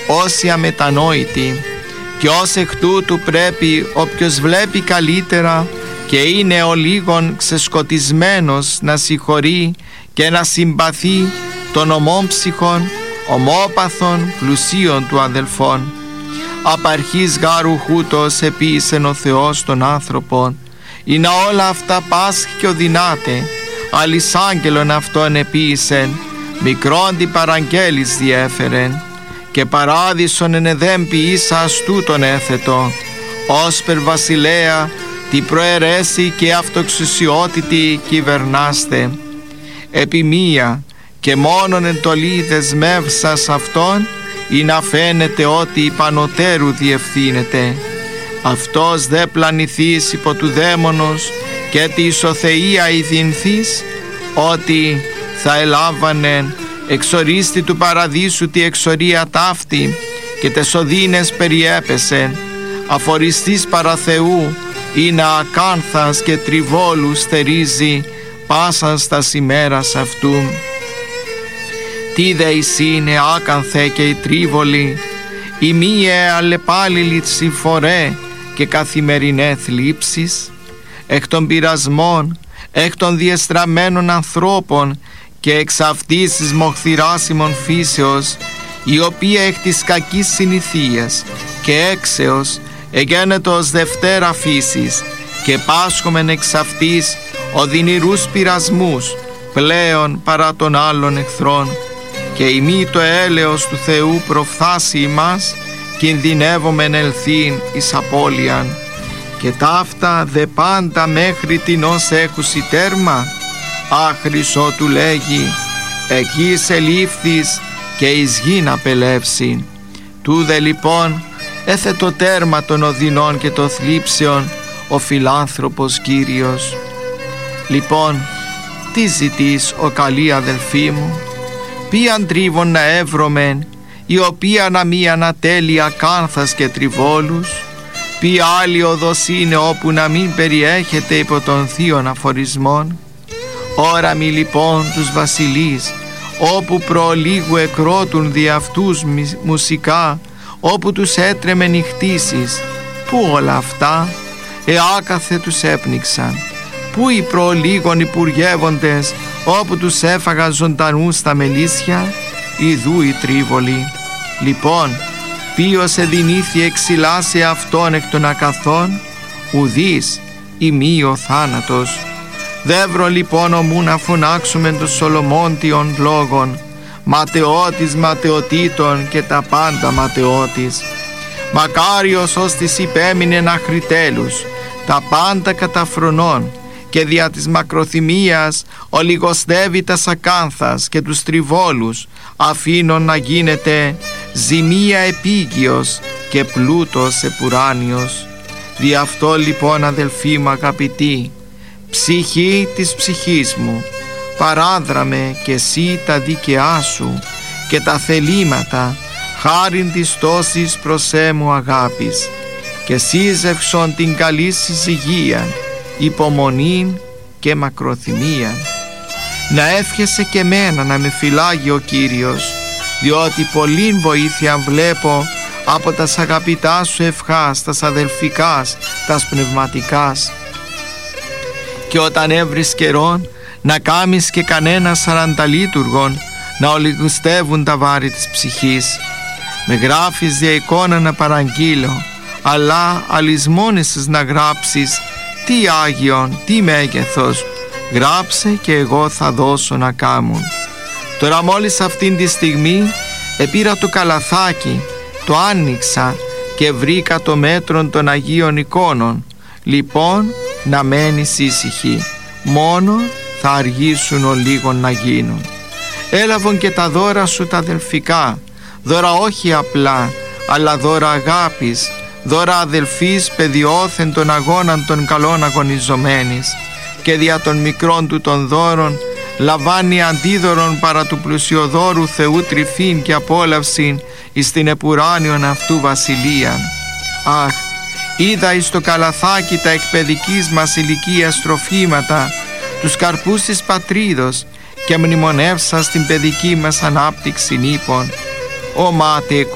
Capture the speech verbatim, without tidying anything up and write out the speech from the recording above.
όσοι αμετανόητοι, και ως εκ τούτου πρέπει όποιος βλέπει καλύτερα και είναι ο λίγον ξεσκοτισμένος να συγχωρεί και να συμπαθεί των ομόψυχων, ομόπαθων, πλουσίων του αδελφών. Απ' αρχής γάρου χούτος επίησεν ο Θεός των άνθρωπων, ή να όλα αυτά πάσχει ο δυνάτε, αλις άγγελον αυτόν επίησεν, μικρόν τι παραγγέλης διέφερεν, και παράδεισον εν εδέμ ποιήσα αστούτον έθετο, όσπερ βασιλέα τι προαιρέσει και αυτοξουσιότητη κυβερνάστε. Επί μία και μόνον εντολή δεσμεύσας αυτόν, ή να φαίνεται ότι υπανωτέρου διευθύνεται. Αυτός δε πλανηθείς υπό του δαίμονος και τη ισοθεία ειδυνθείς, ότι θα ελάβανεν εξορίστη του παραδείσου τη εξορία ταύτη, και τες οδύνες περιέπεσεν, αφοριστής παρά Θεού, ή να ακάνθας και τριβόλου στερίζει πάσαν στας ημέρας αυτού. Τι δε εισήνε άκανθε και η τρίβολη, η μίαι αλλεπάλληλη συμφορέ και καθημερινέ θλίψεις, εκ των πειρασμών, εκ των διεστραμμένων ανθρώπων και εξ αυτής της μοχθηράσιμων φύσεως, η οποία εκ της κακής συνηθίας και έξεως εγένετος δευτέρα φύσης, και πάσχομεν εξ αυτής οδυνηρούς πειρασμούς πλέον παρά των άλλων εχθρών, και ημί το έλεος του Θεού προφθάσει ημάς, κινδυνεύομεν ελθύν εις απώλειαν, και ταύτα δε πάντα μέχρι την ως έχουσι τέρμα, άχρης ότου λέγει, εκείς ελήφθης και εις γην απελεύσει. Τούδε λοιπόν έθε το τέρμα των οδυνών και των θλίψεων ο φιλάνθρωπος Κύριος. Λοιπόν, τι ζητείς ο καλή αδελφή μου? Ποιαν τρίβον να εύρωμεν, η οποία να μη ανατέλει ακάνθας και τριβόλους? Ποια άλλη οδός είναι όπου να μην περιέχεται υπό των θείων αφορισμών? Όραμι λοιπόν τους βασιλείς, όπου προλίγου εκρότουν δι' αυτούς μουσικά, όπου τους έτρεμε νυχτήσεις. Πού όλα αυτά? Εάκαθε τους έπνιξαν. Πού οι προλίγων υπουργεύοντες, όπου τους έφαγαν ζωντανούς στα μελίσια? Ιδού η τρίβολη. Λοιπόν, ποιος εδυνήθη εξηλάσει αυτόν εκ των ακαθών? Ουδείς, ημί ο θάνατος. Δεύρο λοιπόν ομού να φωνάξουμε τους Σολομόντιων λόγων, ματαιώτης ματαιωτήτων και τα πάντα ματαιώτης. Μακάριος ως της υπέμεινεν αχριτέλους, τα πάντα καταφρονών, και δια της μακροθυμίας ολιγοστεύει τα ακάνθας και τους τριβόλους, αφήνων να γίνεται ζημία επίγειος και πλούτος επουράνιος. Δι' αυτό λοιπόν αδελφοί μου αγαπητοί, ψυχή της ψυχής μου, παράδραμε και εσύ τα δίκαιά σου και τα θελήματα χάριν της τόσης προσέμου αγάπης, και σύζευσον την καλή συζυγίαν, υπομονήν και μακροθυμίαν. Να εύχεσαι και μένα να με φυλάγει ο Κύριος, διότι πολλήν βοήθεια βλέπω από τας αγαπητά σου ευχάς, τας αδελφικάς, τας πνευματικάς. Και όταν έβρις καιρόν να κάμεις και κανένα σαρανταλίτουργον να ολιγουστεύουν τα βάρη της ψυχής. Με γράφεις δια εικόνα να παραγγείλω, αλλά αλυσμόνησες να γράψεις τι Άγιον, τι μέγεθος. Γράψε και εγώ θα δώσω να κάμουν. Τώρα μόλις αυτήν τη στιγμή επήρα το καλαθάκι, το άνοιξα και βρήκα το μέτρον των Αγίων εικόνων. Λοιπόν, να μένεις ήσυχη, μόνο θα αργήσουν ο λίγων να γίνουν. Έλαβον και τα δώρα σου τα αδελφικά, δώρα όχι απλά, αλλά δώρα αγάπης, δώρα αδελφής παιδιώθεν των αγώναν των καλών αγωνιζομένης, και δια των μικρών του των δώρων λαμβάνει αντίδωρον παρά του πλουσιοδόρου Θεού τρυφήν και απόλαυσιν εις την επουράνιον αυτού βασιλείαν. Αχ, είδα εις το καλαθάκι τα εκπαιδικής μας ηλικίας τροφήματα, τους καρπούς της πατρίδος, και μνημονεύσα στην παιδική μας ανάπτυξη νήπων. Ω μάτε